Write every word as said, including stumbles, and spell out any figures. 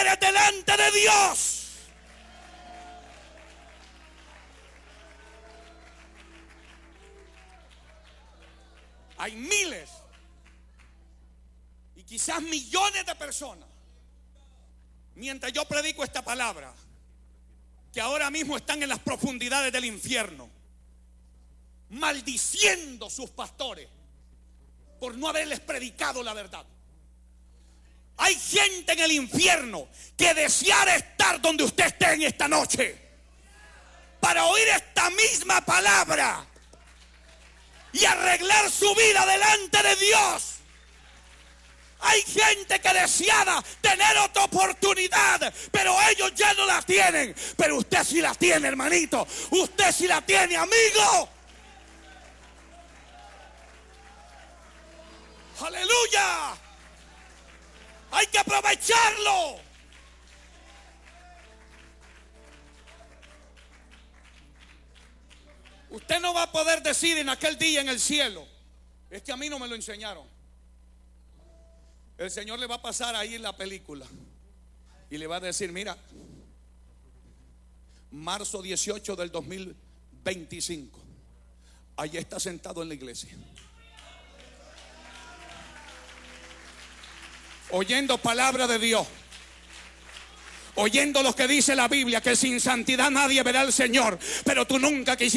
eres delante de Dios. Hay miles y quizás millones de personas, mientras yo predico esta palabra, que ahora mismo están en las profundidades del infierno, maldiciendo sus pastores por no haberles predicado la verdad. Hay gente en el infierno que deseara estar donde usted esté en esta noche para oír esta misma palabra y arreglar su vida delante de Dios. Hay gente que deseaba tener otra oportunidad, pero ellos ya no la tienen. Pero usted sí la tiene, hermanito. Usted sí la tiene, amigo. Aleluya. Hay que aprovecharlo. Usted no va a poder decir en aquel día en el cielo: es que a mí no me lo enseñaron. El Señor le va a pasar ahí en la película y le va a decir: mira, marzo dieciocho del dos mil veinticinco, allí está sentado en la iglesia, oyendo palabra de Dios, oyendo lo que dice la Biblia, que sin santidad nadie verá al Señor. Pero tú nunca quisiste